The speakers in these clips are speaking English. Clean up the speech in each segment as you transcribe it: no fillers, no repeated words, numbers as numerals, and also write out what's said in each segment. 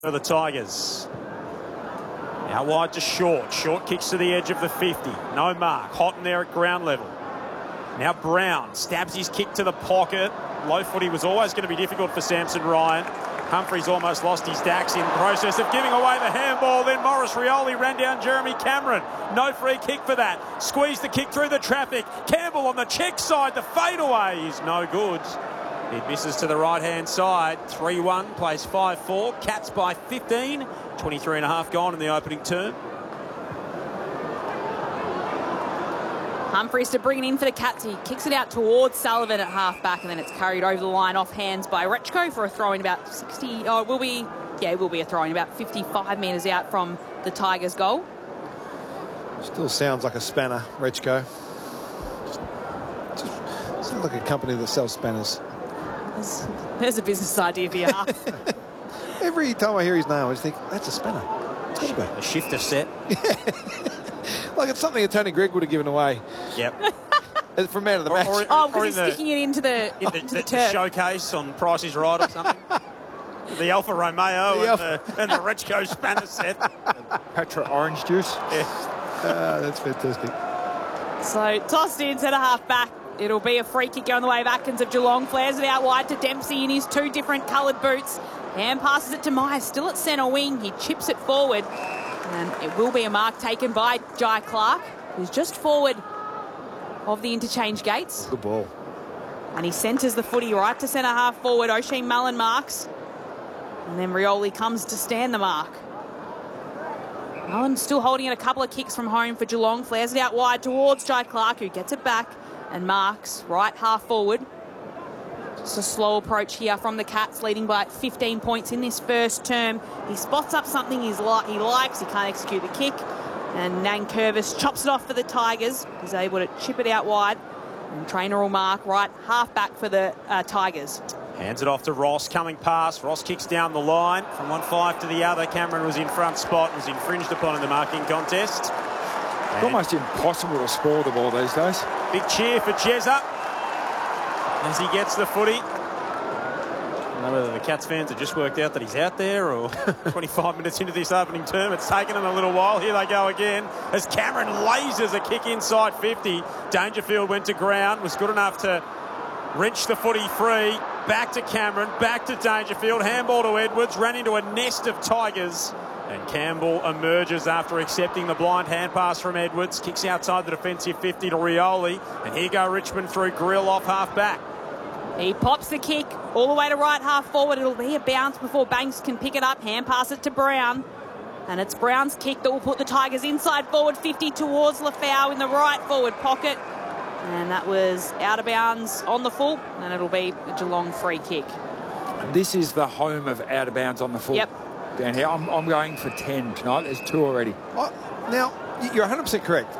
for the Tigers. Out wide to Short. Short kicks to the edge of the 50. No mark. Hot in there at ground level. Now Brown stabs his kick to the pocket. Low footy was always going to be difficult for Samson Ryan. Humphries almost lost his dacks in the process of giving away the handball. Then Maurice Rioli ran down Jeremy Cameron. No free kick for that. Squeezed the kick through the traffic. Campbell on the check side. The fadeaway is no good. It misses to the right-hand side. 3-1, plays 5-4. Cats by 15. 23.5 gone in the opening term. Humphries to bring it in for the Cats. He kicks it out towards Sullivan at half-back, and then it's carried over the line off hands by Rechko for a throw in about 60... Oh, it will be a throw in about 55 metres out from the Tigers' goal. Still sounds like a spanner, Rechko. Just sounds like a company that sells spanners. There's a business idea for you. Every time I hear his name, I just think, that's a spanner. A shifter set. Like it's something that Tony Gregg would have given away. Yep. From out of the match. Because he's sticking it into the turf. Showcase on Price is Right or something. The Alfa Romeo and the Rechko spanner set. Patra orange juice. Yeah. That's fantastic. So tossed in, centre half back. It'll be a free kick going the way of Atkins of Geelong. Flares it out wide to Dempsey in his two different coloured boots. And passes it to Myers, still at centre wing. He chips it forward. And it will be a mark taken by Jai Clark, who's just forward of the interchange gates. Good ball. And he centres the footy right to centre half forward. Oisin Mullen marks. And then Rioli comes to stand the mark. Mullen still holding it a couple of kicks from home for Geelong. Flares it out wide towards Jai Clark, who gets it back and marks right half forward. Just a slow approach here from the Cats, leading by 15 points in this first term. He spots up something he likes. He can't execute the kick. And Nankervis chops it off for the Tigers. He's able to chip it out wide. And trainer will mark right half back for the Tigers. Hands it off to Ross, coming past. Ross kicks down the line from 1-5 to the other. Cameron was in front spot, was infringed upon in the marking contest. It's almost impossible to score the ball these days. Big cheer for Jezza as he gets the footy. I don't know whether the Cats fans have just worked out that he's out there or 25 minutes into this opening term. It's taken them a little while. Here they go again as Cameron lasers a kick inside 50. Dangerfield went to ground, was good enough to wrench the footy free. Back to Cameron, back to Dangerfield. Handball to Edwards, ran into a nest of Tigers. And Campbell emerges after accepting the blind hand pass from Edwards. Kicks outside the defensive 50 to Rioli. And here go Richmond through Grill off half back. He pops the kick all the way to right half forward. It'll be a bounce before Banks can pick it up. Hand pass it to Brown. And it's Brown's kick that will put the Tigers inside forward 50 towards Lafau in the right forward pocket. And that was out of bounds on the full. And it'll be a Geelong free kick. This is the home of out of bounds on the full. Yep. Down here. I'm going for 10 tonight. There's 2 already. Now, you're 100% correct.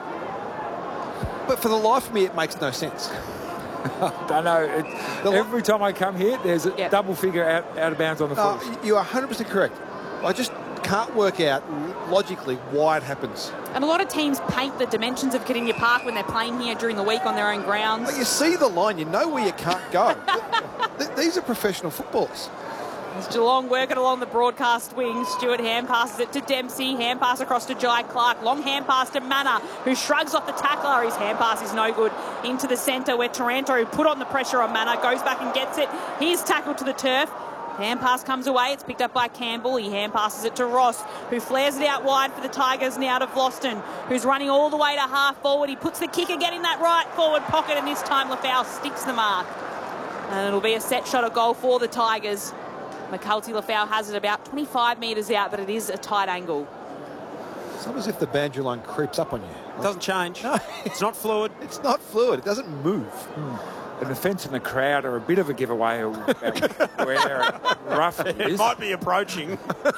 But for the life of me, it makes no sense. I don't know. Every time I come here, there's a double figure out of bounds on the full. You are 100% correct. I just can't work out logically why it happens. And a lot of teams paint the dimensions of Kardinia Park when they're playing here during the week on their own grounds. But you see the line, you know where you can't go. These are professional footballers. As Geelong working along the broadcast wing, Stewart hand passes it to Dempsey. Hand pass across to Jai Clark. Long hand pass to Manor, who shrugs off the tackler. His hand pass is no good. Into the centre where Taranto, who put on the pressure on Manor, goes back and gets it. He's tackled to the turf. Hand pass comes away. It's picked up by Campbell. He hand passes it to Ross, who flares it out wide for the Tigers now to Vlosten, who's running all the way to half forward. He puts the kick again in that right forward pocket, and this time Lafau sticks the mark. And it'll be a set shot at goal for the Tigers. McCulty Lafau has it about 25 metres out, but it is a tight angle. It's almost as if the Bandulon creeps up on you. It doesn't change. No. It's not fluid. It's not fluid. It doesn't move. And the fence and the crowd are a bit of a giveaway of where rough it is. It might be approaching.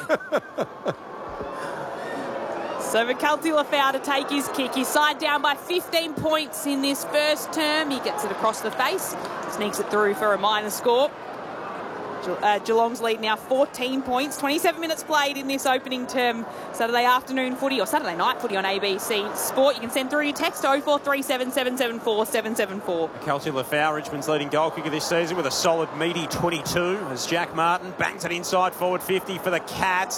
So McCulty Lafau to take his kick. He's side down by 15 points in this first term. He gets it across the face, sneaks it through for a minor score. Geelong's lead now 14 points. 27 minutes played in this opening term. Saturday afternoon footy or Saturday night footy on ABC Sport. You can send through your text 0437 774 774. Kelsey Lafau, Richmond's leading goal kicker this season with a solid meaty 22 as Jack Martin bangs it inside forward 50 for the Cats.